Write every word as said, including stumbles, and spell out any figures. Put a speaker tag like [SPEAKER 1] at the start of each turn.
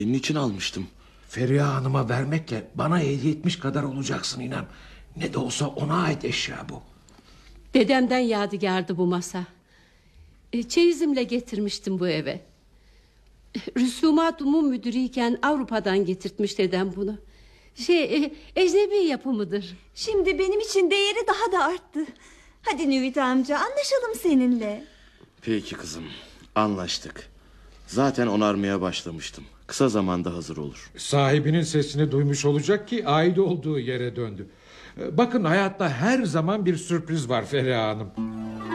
[SPEAKER 1] Niçin almıştım?
[SPEAKER 2] Feriha Hanım'a vermekle bana hediye etmiş kadar olacaksın İrem. Ne de olsa ona ait eşya bu.
[SPEAKER 3] Dedemden yadigardı bu masa. E, Çeyizimle getirmiştim bu eve. Rüsumat Umum Müdürüyken Avrupa'dan getirtmiş dedem bunu. Şey e, ecnebi yapımıdır.
[SPEAKER 4] Şimdi benim için değeri daha da arttı. Hadi Nüvit amca, anlaşalım seninle.
[SPEAKER 1] Peki kızım, anlaştık. Zaten onarmaya başlamıştım. Kısa zamanda hazır olur.
[SPEAKER 2] Sahibinin sesini duymuş olacak ki ait olduğu yere döndü. Bakın, hayatta her zaman bir sürpriz var Feriha Hanım.